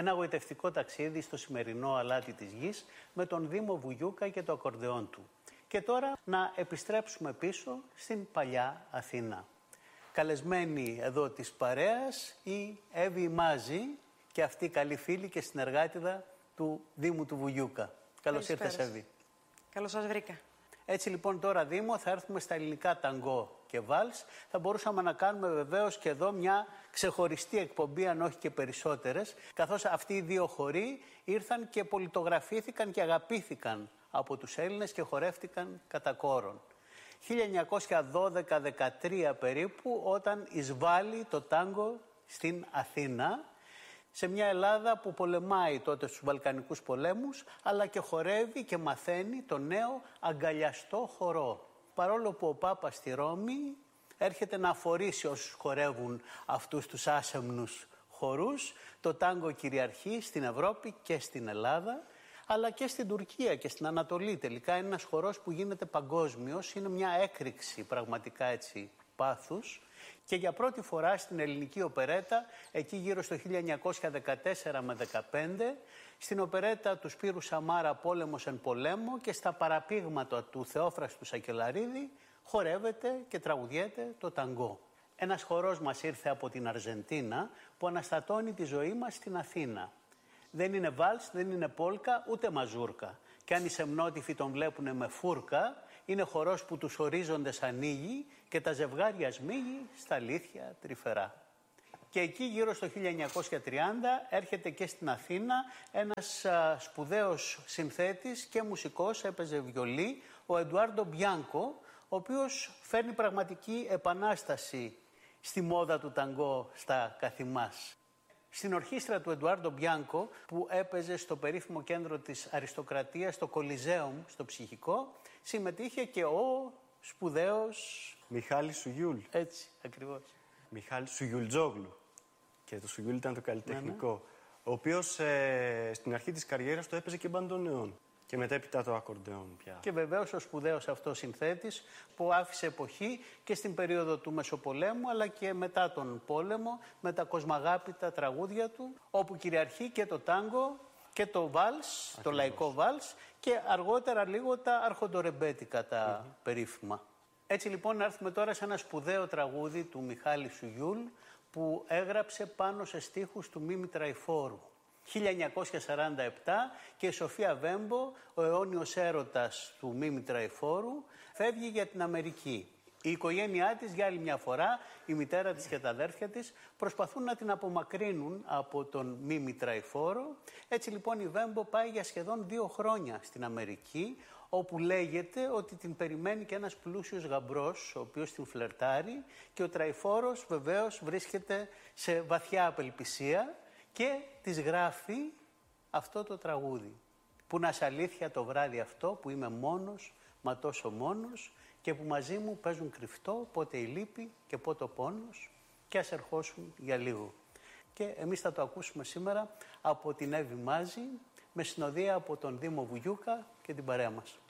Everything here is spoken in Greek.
Ένα γοητευτικό ταξίδι στο σημερινό αλάτι της γης με τον Δήμο Βουγιούκα και το ακορντεόν του. Και τώρα να επιστρέψουμε πίσω στην παλιά Αθήνα. Καλεσμένη εδώ της παρέας η Εύη Μάζη και αυτή καλή φίλη και συνεργάτηδα του Δήμου του Βουγιούκα. Καλώς ήρθες, Εύη. Καλώς σας βρήκα. Έτσι λοιπόν τώρα, Δήμο, θα έρθουμε στα ελληνικά ταγκό και βάλς. Θα μπορούσαμε να κάνουμε βεβαίως και εδώ μια ξεχωριστή εκπομπή, αν όχι και περισσότερες, καθώς αυτοί οι δύο χοροί ήρθαν και πολιτογραφήθηκαν και αγαπήθηκαν από τους Έλληνες και χορεύτηκαν κατά κόρον. 1912-13 περίπου, όταν εισβάλλει το τάγκο στην Αθήνα, σε μια Ελλάδα που πολεμάει τότε στους Βαλκανικούς πολέμους, αλλά και χορεύει και μαθαίνει το νέο αγκαλιαστό χορό. Παρόλο που ο Πάπας στη Ρώμη έρχεται να αφορήσει όσους χορεύουν αυτούς τους άσεμνους χορούς, το τάγκο κυριαρχεί στην Ευρώπη και στην Ελλάδα, αλλά και στην Τουρκία και στην Ανατολή. Τελικά είναι ένας χορός που γίνεται παγκόσμιος, είναι μια έκρηξη πραγματικά έτσι πάθους. Και για πρώτη φορά στην ελληνική οπερέτα, εκεί γύρω στο 1914 με 15, στην οπερέτα του Σπύρου Σαμάρα «Πόλεμος εν πολέμο» και στα παραπήγματα του Θεόφραστου Σακελαρίδη, χορεύεται και τραγουδιέται το ταγκό. Ένας χορός μας ήρθε από την Αργεντίνα που αναστατώνει τη ζωή μας στην Αθήνα. Δεν είναι βάλς, δεν είναι πόλκα, ούτε μαζούρκα. Και αν οι σεμνότυφοι τον βλέπουν με φούρκα, είναι χορός που τους ορίζοντες ανοίγει και τα ζευγάρια σμίγει στα αλήθεια τρυφερά. Και εκεί γύρω στο 1930 έρχεται και στην Αθήνα ένας σπουδαίος συνθέτης και μουσικός, έπαιζε βιολί, ο Εντουάρντο Μπιάνκο, ο οποίος φέρνει πραγματική επανάσταση στη μόδα του ταγκό στα καθημάς. Στην ορχήστρα του Εντουάρντο Μπιάνκο, που έπαιζε στο περίφημο κέντρο της αριστοκρατίας, στο Κολιζέουμ, στο Ψυχικό, συμμετείχε και ο σπουδαίος Μιχάλης Σουγιούλ. Έτσι, ακριβώς. Μιχάλης Σουγιουλτζόγλου. Και το Σουγιούλ ήταν το καλλιτεχνικό. Ναι. Ο οποίος στην αρχή της καριέρας του έπαιζε και μπαντονεόν. Και μετέπειτα το ακορντεόν πια. Και βεβαίως ο σπουδαίος αυτός συνθέτης που άφησε εποχή και στην περίοδο του Μεσοπολέμου, αλλά και μετά τον πόλεμο, με τα κοσμαγάπητα τραγούδια του, όπου κυριαρχεί και το τάγκο και το βάλς, το λαϊκό βάλς, και αργότερα λίγο τα αρχοντορεμπέτικα, τα περίφημα. Έτσι λοιπόν να έρθουμε τώρα σε ένα σπουδαίο τραγούδι του Μιχάλη Σουγιούλ, που έγραψε πάνω σε στίχους του Μίμη Τραϊφόρου. 1947, και η Σοφία Βέμπο, ο αιώνιος έρωτας του Μίμη Τραϊφόρου, φεύγει για την Αμερική. Η οικογένειά της για άλλη μια φορά, η μητέρα της και τα αδέρφια της, προσπαθούν να την απομακρύνουν από τον Μίμη Τραϊφόρο. Έτσι λοιπόν η Βέμπο πάει για σχεδόν 2 χρόνια στην Αμερική, όπου λέγεται ότι την περιμένει και ένας πλούσιος γαμπρός, ο οποίος την φλερτάρει, και ο Τραϊφόρος βεβαίως βρίσκεται σε βαθιά απελπισία και της γράφει αυτό το τραγούδι. Που να σ' αλήθεια το βράδυ αυτό που είμαι μόνος, μα τόσο μόνος, και που μαζί μου παίζουν κρυφτό πότε η λύπη και πότε ο πόνος, και ας ερχόσουν για λίγο. Και εμείς θα το ακούσουμε σήμερα από την Εύη Μάζη, με συνοδεία από τον Δήμο Βουγιούκα και την παρέα μας.